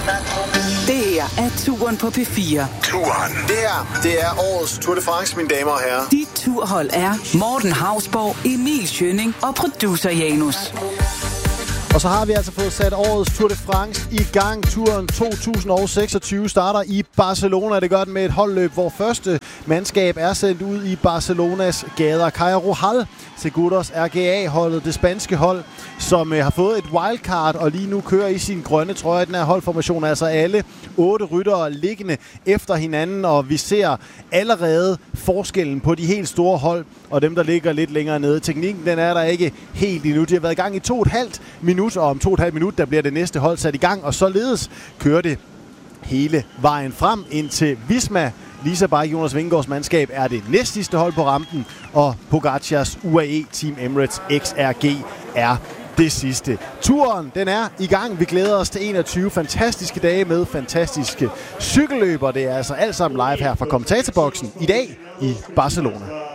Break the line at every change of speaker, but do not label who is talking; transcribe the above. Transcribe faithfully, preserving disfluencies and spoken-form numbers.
Det her er Turen på P fire.
Turen.
Det her, det er årets Tour de France, mine damer og herrer.
Dit turhold er Morten Hausborg, Emil Schønning og producer Janus.
Og så har vi altså fået sat årets Tour de France i gang. Turen to tusind seksogtyve starter i Barcelona. Det gør den med et holdløb, hvor første mandskab er sendt ud i Barcelonas gader. Caja Rural Seguros R G A-holdet, det spanske hold, som øh, har fået et wildcard og lige nu kører i sin grønne trøje i den her holdformation. Altså alle otte ryttere liggende efter hinanden, og vi ser allerede forskellen på de helt store hold og dem, der ligger lidt længere nede. Teknikken, den er der ikke helt endnu. De har været i gang i to og et halvt minut, og om to og et halvt minut, der bliver det næste hold sat i gang, og således kører det hele vejen frem indtil Visma. Lisa Bike, Jonas Vingegaards mandskab, er det næstsidste hold på rampen, og Pogacars U A E Team Emirates X R G er det sidste. Turen, den er i gang. Vi glæder os til enogtyve fantastiske dage med fantastiske cykelløber. Det er altså alt sammen live her fra kommentatorboksen i dag i Barcelona.